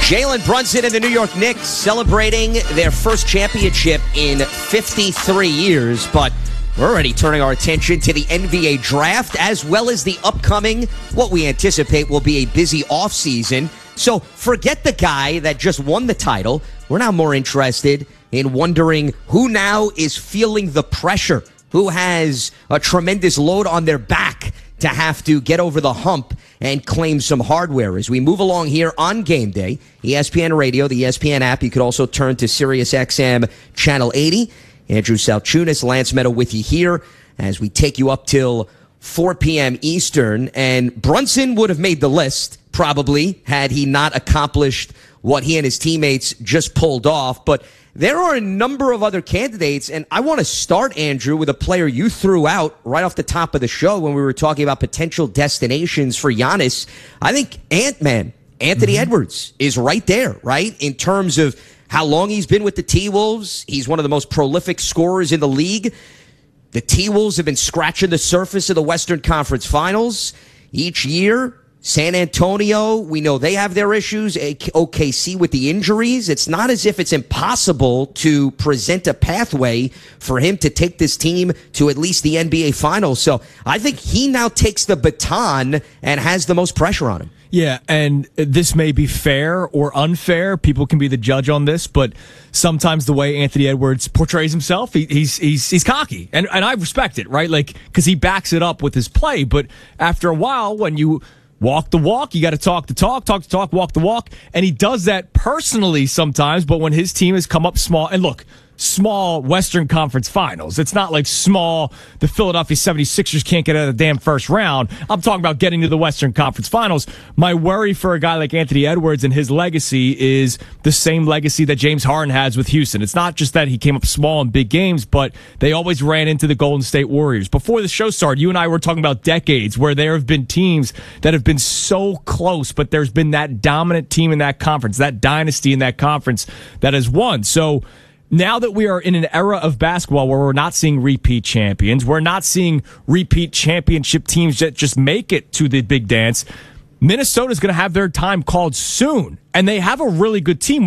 Jalen Brunson and the New York Knicks celebrating their first championship in 53 years, but we're already turning our attention to the NBA draft as well as the upcoming, what we anticipate will be a busy offseason. So forget the guy that just won the title. We're now more interested in wondering who now is feeling the pressure, who has a tremendous load on their back to have to get over the hump and claim some hardware. As we move along here on Game Day, ESPN Radio, the ESPN app, you could also turn to SiriusXM Channel 80. Andrew Salchunas, Lance Meadow with you here as we take you up till 4 p.m. Eastern. And Brunson would have made the list, probably, had he not accomplished what he and his teammates just pulled off. But there are a number of other candidates, and I want to start, Andrew, with a player you threw out right off the top of the show when we were talking about potential destinations for Giannis. I think Ant-Man, Anthony Edwards, is right there, right, in terms of how long he's been with the T-Wolves. He's one of the most prolific scorers in the league. The T-Wolves have been scratching the surface of the Western Conference Finals each year. San Antonio, we know they have their issues. OKC with the injuries. It's not as if it's impossible to present a pathway for him to take this team to at least the NBA Finals. So I think he now takes the baton and has the most pressure on him. Yeah, and this may be fair or unfair. People can be the judge on this, but sometimes the way Anthony Edwards portrays himself, he's cocky, and I respect it, right? Like, because he backs it up with his play. But after a while, when you walk the walk, you got to talk the talk, talk the talk, walk the walk, and he does that personally sometimes. But when his team has come up small, and look, small Western Conference Finals. It's not like small, the Philadelphia 76ers can't get out of the damn first round. I'm talking about getting to the Western Conference Finals. My worry for a guy like Anthony Edwards and his legacy is the same legacy that James Harden has with Houston. It's not just that he came up small in big games, but they always ran into the Golden State Warriors. Before the show started, you and I were talking about decades where there have been teams that have been so close, but there's been that dominant team in that conference, that dynasty in that conference that has won. So now that we are in an era of basketball where we're not seeing repeat champions, we're not seeing repeat championship teams that just make it to the big dance, Minnesota's going to have their time called soon. And they have a really good team.